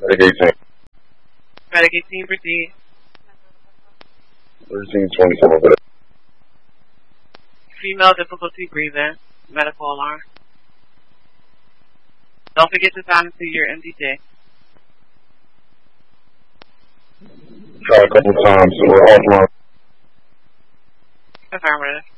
Medic 18. Medic 18, proceed. 1324. Female difficulty breathing. Medical alarm. Don't forget to sign into your MDJ. Try a couple times. We're offline. Affirmative.